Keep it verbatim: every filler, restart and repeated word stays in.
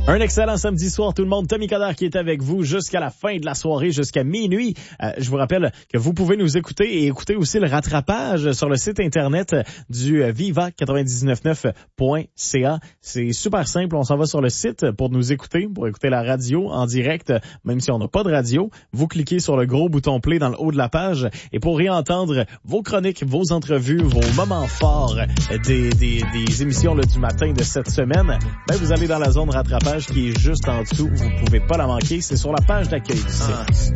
Un excellent samedi soir tout le monde. Tommy Coderre qui est avec vous jusqu'à la fin de la soirée, jusqu'à minuit. Euh, je vous rappelle que vous pouvez nous écouter et écouter aussi le rattrapage sur le site internet du viva quatre-vingt-dix-neuf neuf point c a. C'est super simple, on s'en va sur le site pour nous écouter, pour écouter la radio en direct, même si on n'a pas de radio. Vous cliquez sur le gros bouton play dans le haut de la page et pour réentendre vos chroniques, vos entrevues, vos moments forts des, des, des émissions là, du matin de cette semaine, ben vous allez dans la zone rattrapage qui est juste en dessous. Vous pouvez pas la manquer. C'est sur la page d'accueil du site.